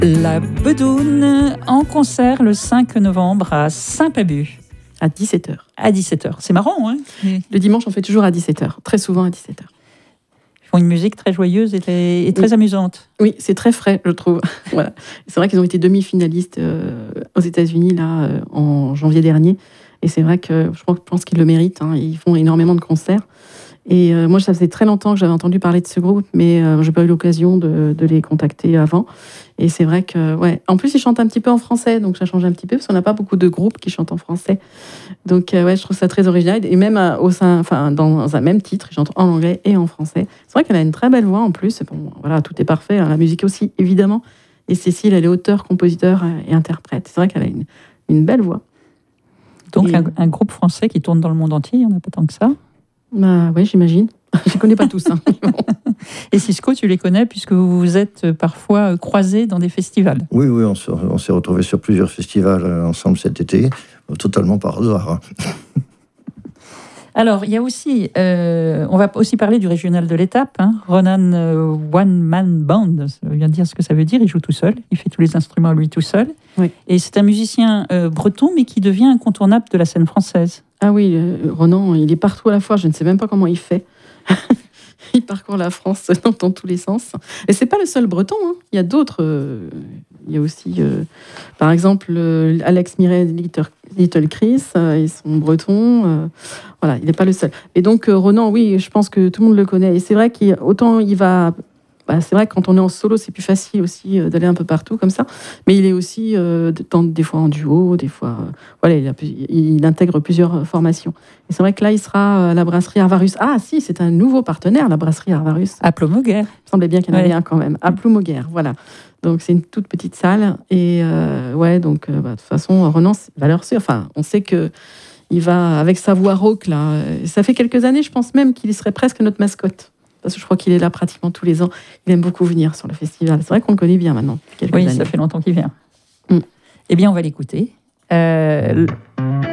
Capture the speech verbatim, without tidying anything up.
La Bedoune en concert le cinq novembre à Saint-Pabu. À dix-sept heures. À dix-sept heures. C'est marrant, hein ? Le dimanche, on fait toujours à dix-sept heures. Très souvent à dix-sept heures. Ils font une musique très joyeuse et très, et très oui. amusante. Oui, c'est très frais, je trouve. Voilà. C'est vrai qu'ils ont été demi-finalistes euh, aux États-Unis là, euh, en janvier dernier. Et c'est vrai que je pense, je pense qu'ils le méritent. Hein. Ils font énormément de concerts. Et euh, moi, ça faisait très longtemps que j'avais entendu parler de ce groupe, mais euh, je n'ai pas eu l'occasion de, de les contacter avant. Et c'est vrai que, ouais. En plus, ils chantent un petit peu en français, donc ça change un petit peu, parce qu'on n'a pas beaucoup de groupes qui chantent en français. Donc, euh, ouais, je trouve ça très original. Et même euh, au sein, enfin, dans un même titre, ils chantent en anglais et en français. C'est vrai qu'elle a une très belle voix en plus. Bon, voilà, tout est parfait. Hein, la musique aussi, évidemment. Et Cécile, elle est auteure, compositeur et interprète. C'est vrai qu'elle a une, une belle voix. Donc, et... un, un groupe français qui tourne dans le monde entier, il n'y en a pas tant que ça. Bah oui, j'imagine. Je ne connais pas tous. Hein. Et Cisco, tu les connais puisque vous vous êtes parfois croisés dans des festivals. Oui, oui, on, se, on s'est retrouvés sur plusieurs festivals ensemble cet été, totalement par hasard. Alors, il y a aussi, euh, on va aussi parler du régional de l'étape, hein, Ronan euh, One Man Band, ça veut bien dire ce que ça veut dire, il joue tout seul, il fait tous les instruments lui tout seul. Oui. Et c'est un musicien euh, breton, mais qui devient incontournable de la scène française. Ah oui, euh, Ronan, il est partout à la fois, je ne sais même pas comment il fait. Il parcourt la France dans, dans tous les sens. Et c'est pas le seul breton, hein. Il y a d'autres. Euh, il y a aussi, euh, par exemple, euh, Alex Miret, Little, Little Chris, euh, ils sont bretons. Euh, voilà, il n'est pas le seul. Et donc, euh, Ronan, oui, je pense que tout le monde le connaît. Et c'est vrai qu'autant il va... Bah, c'est vrai que quand on est en solo, c'est plus facile aussi euh, d'aller un peu partout comme ça. Mais il est aussi euh, dans, des fois en duo, des fois... Euh, voilà, il, a, il intègre plusieurs formations. Et c'est vrai que là, il sera à la brasserie Arvarus. Ah si, c'est un nouveau partenaire, la brasserie Arvarus. À Plomoguer. Il semblait bien qu'il y en ouais. avait un quand même. À Plomoguer, voilà. Donc c'est une toute petite salle. Et euh, ouais, donc euh, bah, de toute façon, Ronan, c'est valeur sûre. Enfin, on sait que il va, avec sa voix rauque, là, ça fait quelques années, je pense même qu'il serait presque notre mascotte. Parce que je crois qu'il est là pratiquement tous les ans. Il aime beaucoup venir sur le festival. C'est vrai qu'on le connaît bien maintenant. Oui, années. Ça fait longtemps qu'il vient. Mm. Eh bien, on va l'écouter. Euh...